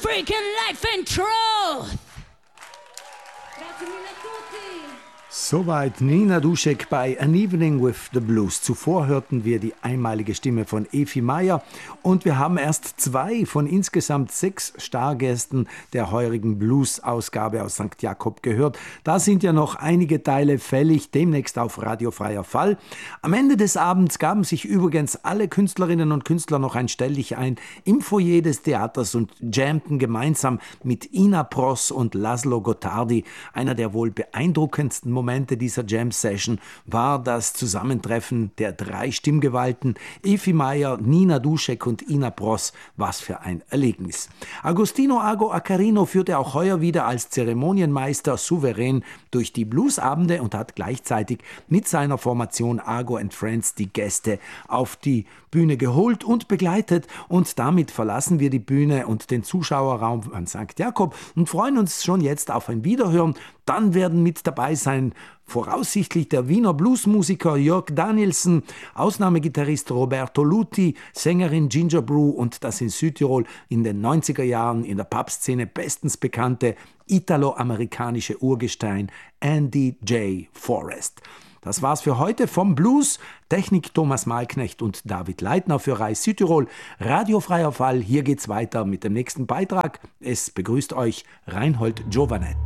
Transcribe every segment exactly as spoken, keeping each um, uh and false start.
freaking life and truth. Grazie mille a tutti. Soweit Nina Duschek bei An Evening with the Blues. Zuvor hörten wir die einmalige Stimme von Efi Meyer und wir haben erst zwei von insgesamt sechs Stargästen der heurigen Blues-Ausgabe aus Sankt Jakob gehört. Da sind ja noch einige Teile fällig, demnächst auf Radio Freier Fall. Am Ende des Abends gaben sich übrigens alle Künstlerinnen und Künstler noch ein Stelldichein im Foyer des Theaters und jammten gemeinsam mit Ina Pross und Laszlo Gottardi. Einer der wohl beeindruckendsten Momente Momente dieser Jam-Session war das Zusammentreffen der drei Stimmgewalten Efi Meyer, Nina Duschek und Ina Pross. Was für ein Erlebnis. Agostino Ago Accarino führte auch heuer wieder als Zeremonienmeister souverän durch die Bluesabende und hat gleichzeitig mit seiner Formation Ago and Friends die Gäste auf die Bühne geholt und begleitet. Und damit verlassen wir die Bühne und den Zuschauerraum an Sankt Jakob und freuen uns schon jetzt auf ein Wiederhören. Dann werden mit dabei sein voraussichtlich der Wiener Bluesmusiker Jörg Danielsen, Ausnahmegitarrist Roberto Luti, Sängerin Ginger Brew und das in Südtirol in den neunziger Jahren in der Pubszene bestens bekannte italo-amerikanische Urgestein Andy J. Forrest. Das war's für heute vom Blues. Technik Thomas Malknecht und David Leitner für Reis Südtirol. Radio Freier Fall, hier geht's weiter mit dem nächsten Beitrag. Es begrüßt euch Reinhold Giovanet.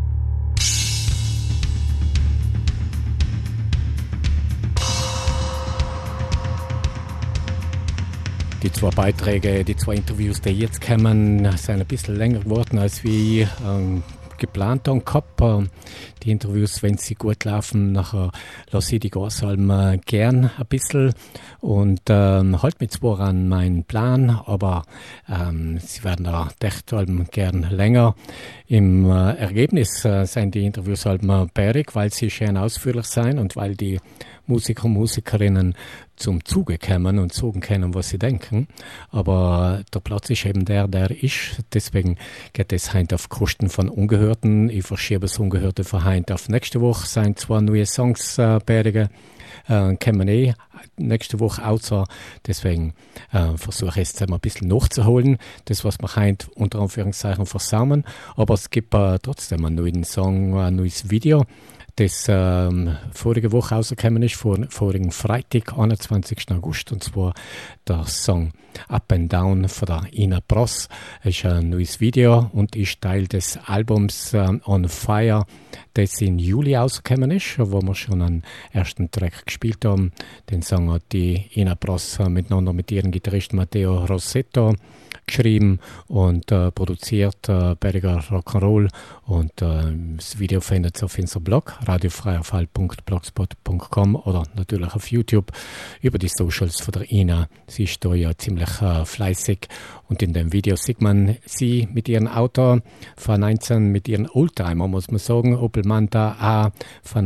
Die zwei Beiträge, die zwei Interviews, die jetzt kommen, sind ein bisschen länger geworden als wie ähm, geplant und gehabt. Die Interviews, wenn sie gut laufen, nachher lasse ich die Gasalm äh, gern ein bisschen und ähm, halt mich zwar an meinen Plan, aber ähm, sie werden da echt gern länger. Im äh, Ergebnis äh, sind die Interviews halt mal bärig, weil sie schön ausführlich sind und weil die Musiker und Musikerinnen zum Zuge kommen und sagen können, was sie denken. Aber der Platz ist eben der, der ist. Deswegen geht es heute auf Kosten von Ungehörten. Ich verschiebe das Ungehörte von heute auf nächste Woche. Es sind zwei neue Songs äh, bärige. Äh, kommen eh nächste Woche außer. Deswegen äh, versuche ich jetzt mal ein bisschen nachzuholen, das, was wir heute unter Anführungszeichen versammeln. Aber es gibt äh, trotzdem einen neuen Song, ein neues Video, das ähm, vorige Woche rausgekommen ist, vor, vorigen Freitag, einundzwanzigsten August, und zwar der Song Up and Down von der Ina Pross. Es ist ein neues Video und ist Teil des Albums ähm, On Fire, das im Juli rausgekommen ist, wo wir schon einen ersten Track gespielt haben. Den Song hat die Ina Pross äh, miteinander mit ihrem Gitarrist Matteo Rossetto geschrieben und äh, produziert, äh, Berger Rock'n'Roll, und äh, das Video findet ihr auf unserem Blog radiofreierfall punkt blogspot punkt com oder natürlich auf YouTube über die Socials von der Ina. Sie ist da ja ziemlich äh, fleißig und in dem Video sieht man sie mit ihrem Auto von neunzehn, mit ihren Oldtimer, muss man sagen, Opel Manta A von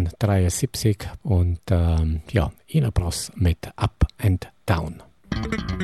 neunzehnhundertdreiundsiebzig und ähm, ja, Ina Pross mit Up and Down.